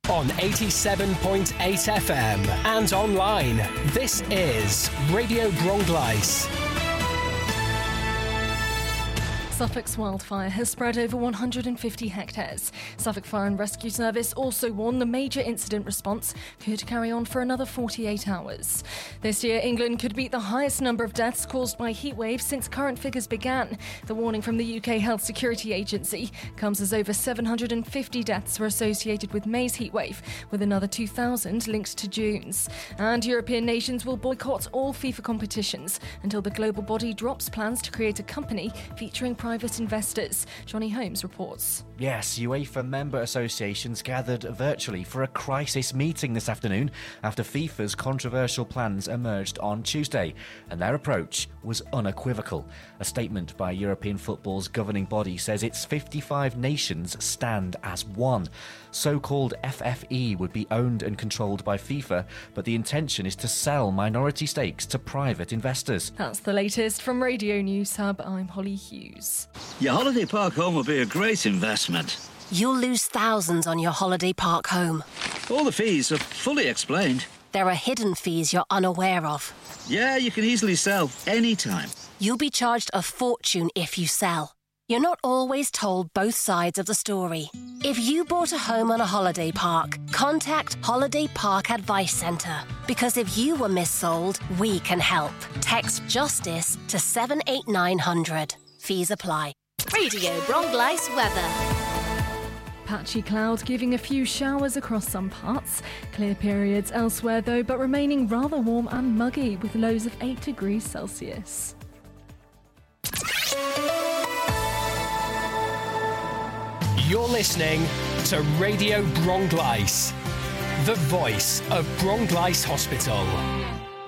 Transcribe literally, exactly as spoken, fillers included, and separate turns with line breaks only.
on eighty-seven point eight F M and online. This is Radio Bronglais.
Suffolk's wildfire has spread over one hundred fifty hectares. Suffolk Fire and Rescue Service also warned the major incident response could carry on for another forty-eight hours. This year, England could beat the highest number of deaths caused by heatwaves since current figures began. The warning from the U K Health Security Agency comes as over seven hundred fifty deaths were associated with May's heatwave, with another two thousand linked to June's. And European nations will boycott all FIFA competitions until the global body drops plans to create a company featuring private investors. Johnny Holmes reports.
Yes, UEFA member associations gathered virtually for a crisis meeting this afternoon after FIFA's controversial plans emerged on Tuesday, and their approach was unequivocal. A statement by European football's governing body says its fifty-five nations stand as one. So-called F F E would be owned and controlled by FIFA, but the intention is to sell minority stakes to private investors.
That's the latest from Radio News Hub. I'm Holly Hughes.
Your holiday park home will be a great investment.
You'll lose thousands on your holiday park home.
All the fees are fully explained.
There are hidden fees you're unaware of.
Yeah, you can easily sell anytime.
You'll be charged a fortune if you sell. You're not always told both sides of the story. If you bought a home on a holiday park, contact Holiday Park Advice Centre. Because if you were missold, we can help. Text JUSTICE to seven eight nine hundred. Fees apply.
Radio Bronglais weather.
Patchy cloud giving a few showers across some parts. Clear periods elsewhere though, but remaining rather warm and muggy with lows of eight degrees Celsius.
You're listening to Radio Bronglais, the voice of Bronglais Hospital.